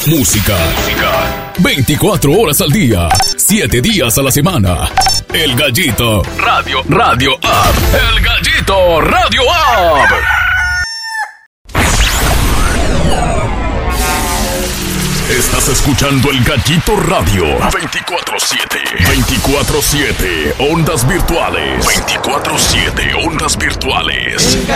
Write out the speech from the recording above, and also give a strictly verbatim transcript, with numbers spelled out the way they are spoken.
Música. Música. veinticuatro horas al día. siete días a la semana. El Gallito Radio. Radio App. El Gallito Radio App. Estás escuchando El Gallito Radio. veinticuatro siete. veinticuatro siete. Ondas virtuales. veinticuatro siete. Ondas virtuales.